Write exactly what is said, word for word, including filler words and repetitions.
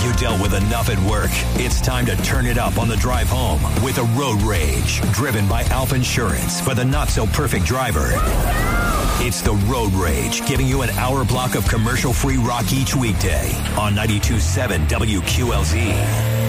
You dealt with enough at work. It's time to turn it up on the drive home with a Road Rage, driven by Alpha Insurance for the not-so-perfect driver. It's the Road Rage, giving you an hour block of commercial-free rock each weekday on ninety-two point seven W Q L Z.